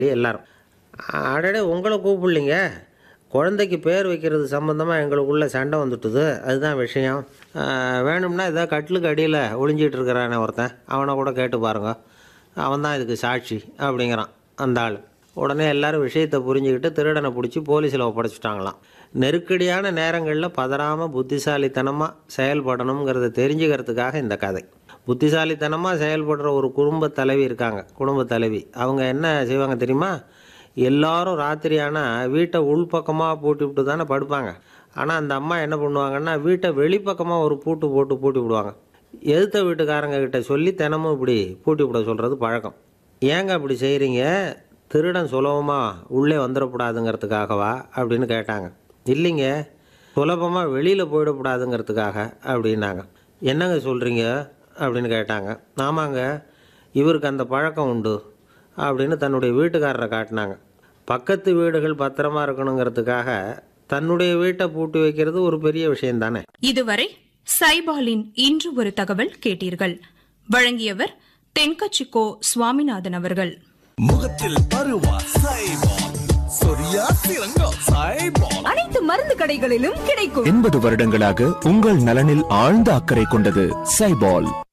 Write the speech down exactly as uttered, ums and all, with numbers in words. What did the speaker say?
எல்லாரும். அடடே உங்களை கூப்பிடலிங்க, குழந்தைக்கு பேர் வைக்கிறது சம்மந்தமாக எங்களுக்குள்ளே சண்டை வந்துட்டுது, அதுதான் விஷயம். வேணும்னா ஏதோ கட்டிலுக்கு அடியில் ஒளிஞ்சிட்டு இருக்கிறானே ஒருத்தன், அவனை கூட கேட்டு பாருங்க, அவன் தான் இதுக்கு சாட்சி அப்படிங்கிறான் அந்த ஆள். உடனே எல்லோரும் விஷயத்தை புரிஞ்சுக்கிட்டு திருடனை பிடிச்சி போலீஸில் ஒப்படைச்சிட்டாங்களாம். நெருக்கடியான நேரங்களில் பதறாமல் புத்திசாலித்தனமாக செயல்படணுங்கிறத தெரிஞ்சுக்கிறதுக்காக இந்த கதை. புத்திசாலித்தனமாக செயல்படுற ஒரு குடும்ப தலைவி இருக்காங்க, குடும்ப தலைவி. அவங்க என்ன செய்வாங்க தெரியுமா? எல்லாரும் ராத்திரி ஆனால் வீட்டை உள்பக்கமாக பூட்டி விட்டு தானே படுப்பாங்க. ஆனால் அந்த அம்மா என்ன பண்ணுவாங்கன்னா, வீட்டை வெளிப்பக்கமாக ஒரு பூட்டு போட்டு பூட்டி விடுவாங்க. எதிர்த்த வீட்டுக்காரங்க கிட்ட சொல்லி தினமும் இப்படி பூட்டி விட சொல்கிறது பழக்கம். ஏங்க அப்படி செய்கிறீங்க? திருடன் சுலபமாக உள்ளே வந்துடக்கூடாதுங்கிறதுக்காகவா அப்படின்னு கேட்டாங்க. இல்லைங்க, சுலபமாக வெளியில் போயிடக்கூடாதுங்கிறதுக்காக அப்படின்னாங்க. என்னங்க சொல்கிறீங்க அப்படின்னு கேட்டாங்க. ஆமாங்க, இவருக்கு அந்த பழக்கம் உண்டு அப்படின்னு தன்னுடைய வீட்டுக்காரரை காட்டினாங்க. பக்கத்து வீடுகள் பத்திரமா இருக்கணுங்கிறதுக்காக தன்னுடைய வீட்டை பூட்டி வைக்கிறது ஒரு பெரிய விஷயம் தானே. இதுவரை சைபாலின் இன்று ஒரு தகவல் கேட்டீர்கள். வழங்கியவர் தென்கச்சிக்கோ சுவாமிநாதன் அவர்கள். முகத்தில் பருவா சைபால், சொரியா சிறங்கம் சைபால், அனைத்து மருந்து கடைகளிலும் கிடைக்கும். எண்பது வருடங்களாக உங்கள் நலனில் ஆழ்ந்த அக்கறை கொண்டது சைபால்.